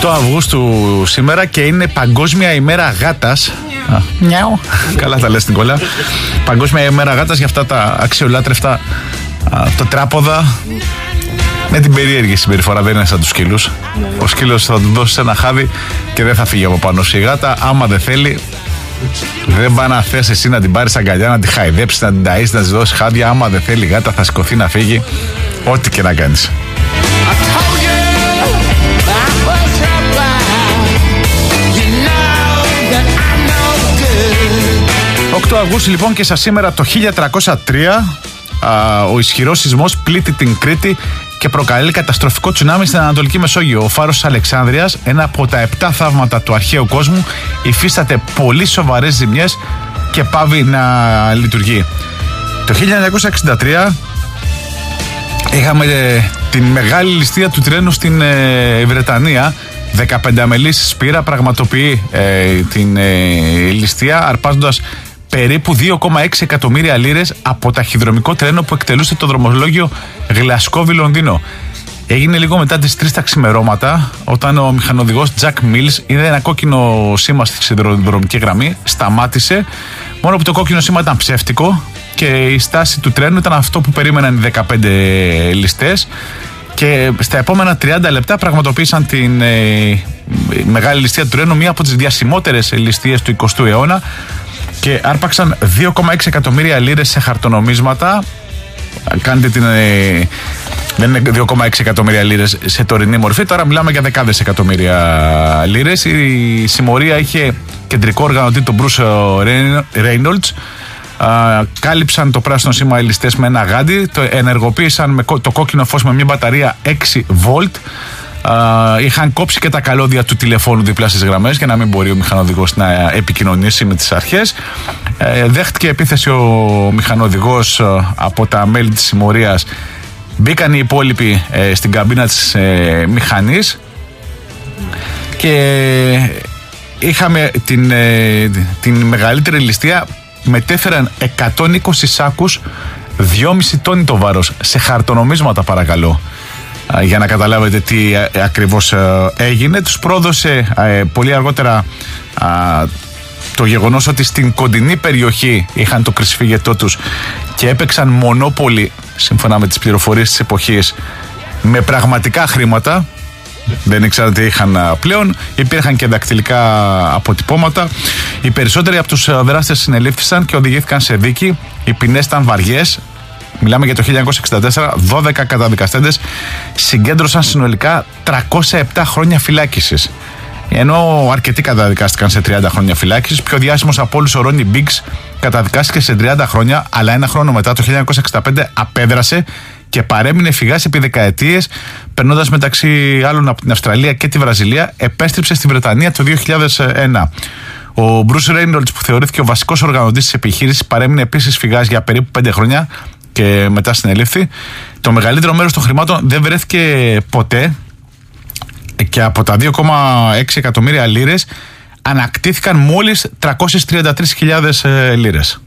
8 Αυγούστου σήμερα και είναι Παγκόσμια ημέρα γάτας. Μιαου. Καλά τα λες, Νικόλα. Παγκόσμια ημέρα γάτας για αυτά τα αξιολάτρευτα το τράποδα. Με την περίεργη συμπεριφορά, δεν είναι σαν τους σκύλους. Ο σκύλος θα του δώσει ένα χάδι και δεν θα φύγει από πάνω σου. Η γάτα, άμα δεν θέλει, δεν πάει να θες εσύ να την πάρεις αγκαλιά, να τη χαϊδέψεις, να την ταΐσεις, να της δώσεις χάδια. Άμα δεν θέλει η γάτα θα σηκωθεί να φύγει, ό,τι και να κάνεις. 8 Αυγούστου λοιπόν και σαν σήμερα το 1303 ο ισχυρός σεισμός πλήττει την Κρήτη και προκαλεί καταστροφικό τσουνάμι στην Ανατολική Μεσόγειο. Ο φάρος της Αλεξάνδρειας, ένα από τα 7 θαύματα του αρχαίου κόσμου, υφίσταται πολύ σοβαρές ζημιές και πάβει να λειτουργεί. Το 1963 είχαμε την μεγάλη ληστεία του τρένου στην Βρετανία. 15 μελής σπήρα πραγματοποιεί την ληστεία αρπάζοντας περίπου 2,6 εκατομμύρια λίρες από ταχυδρομικό τρένο που εκτελούσε το δρομολόγιο Γλασκόβι-Λονδίνο. Έγινε λίγο μετά τις 3 τα ξημερώματα, όταν ο μηχανοδηγός Τζακ Μίλς είδε ένα κόκκινο σήμα στη σιδηροδρομική γραμμή, σταμάτησε, μόνο που το κόκκινο σήμα ήταν ψεύτικο και η στάση του τρένου ήταν αυτό που περίμεναν οι 15 ληστές. Και στα επόμενα 30 λεπτά πραγματοποίησαν την μεγάλη ληστεία του τρένου, μία από τις διασημότερες ληστείες του 20ου αιώνα, και άρπαξαν 2,6 εκατομμύρια λίρες σε χαρτονομίσματα. Κάντε την. Δεν είναι 2,6 εκατομμύρια λίρες σε τωρινή μορφή, τώρα μιλάμε για δεκάδες εκατομμύρια λίρες. Η συμμορία είχε κεντρικό οργανωτή τον Bruce Reynolds. Κάλυψαν το πράσινο σήμα οι ληστές με ένα γάντι, το ενεργοποίησαν με το κόκκινο φως με μια μπαταρία 6 volt. Είχαν κόψει και τα καλώδια του τηλεφώνου δίπλα στις γραμμές για να μην μπορεί ο μηχανοδηγός να επικοινωνήσει με τις αρχές. Δέχτηκε επίθεση ο μηχανοδηγός από τα μέλη της συμμορίας. Μπήκαν οι υπόλοιποι στην καμπίνα της μηχανής και είχαμε την μεγαλύτερη ληστεία. Μετέφεραν 120 σάκους, 2,5 τόνοι το βάρος, σε χαρτονομίσματα, παρακαλώ, για να καταλάβετε τι ακριβώς έγινε. Τους πρόδωσε πολύ αργότερα το γεγονός ότι στην κοντινή περιοχή είχαν το κρυσφύγετό τους και έπαιξαν μονόπολη, σύμφωνα με τις πληροφορίες της εποχής, με πραγματικά χρήματα. Δεν ήξεραν τι είχαν πλέον. Υπήρχαν και δακτυλικά αποτυπώματα. Οι περισσότεροι από τους δράστες συνελήφθησαν και οδηγήθηκαν σε δίκη. Οι ποινές ήταν βαριές. Μιλάμε για το 1964. 12 καταδικαστέντες συγκέντρωσαν συνολικά 307 χρόνια φυλάκισης. Ενώ αρκετοί καταδικάστηκαν σε 30 χρόνια φυλάκισης. Πιο διάσημος από όλους, ο Ρόνι Μπίγκς, καταδικάστηκε σε 30 χρόνια, αλλά ένα χρόνο μετά, το 1965, απέδρασε και παρέμεινε φυγάς επί δεκαετίες, περνώντας μεταξύ άλλων από την Αυστραλία και τη Βραζιλία. Επέστρεψε στη Βρετανία το 2001. Ο Bruce Reynolds, που θεωρήθηκε ο βασικός οργανωτής της επιχείρησης, παρέμεινε επίσης φυγάς για περίπου 5 χρόνια και μετά συνελήφθη. Το μεγαλύτερο μέρος των χρημάτων δεν βρέθηκε ποτέ και από τα 2,6 εκατομμύρια λίρες ανακτήθηκαν μόλις 333.000 λίρες.